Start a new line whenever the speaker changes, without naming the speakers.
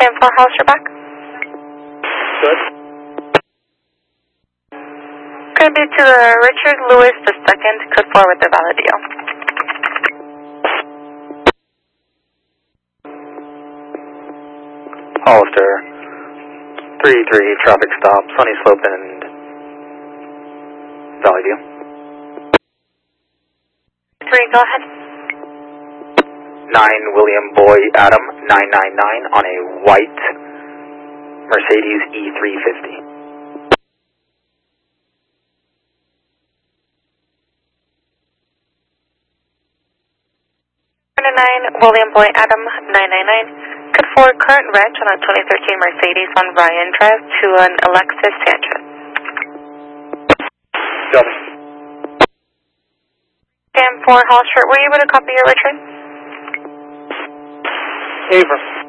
Stand for Hollister back.
Good.
Going to be to the Richard Lewis II, code 4 with the valid deal.
Hollister, 3-3, traffic stop, Sunny Slope and Valley View.
3, go ahead.
9 William Boy Adam 999 on a white Mercedes E350.
9 William Boy Adam 999, code 4, current wrench on a 2013 Mercedes on Ryan Drive to an Alexis Sanchez.
Copy.
Stand for Hollister, were you able to copy your Richard?
Affirm.